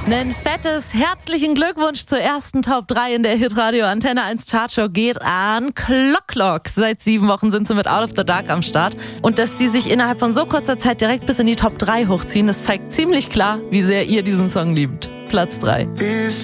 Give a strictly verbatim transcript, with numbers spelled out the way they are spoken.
Ein fettes herzlichen Glückwunsch zur ersten Top drei in der Hitradio Antenne eins Chartshow geht an Clock Clock. Seit sieben Wochen sind sie mit Out of the Dark am Start. Und dass sie sich innerhalb von so kurzer Zeit direkt bis in die Top drei hochziehen, das zeigt ziemlich klar, wie sehr ihr diesen Song liebt. Platz drei.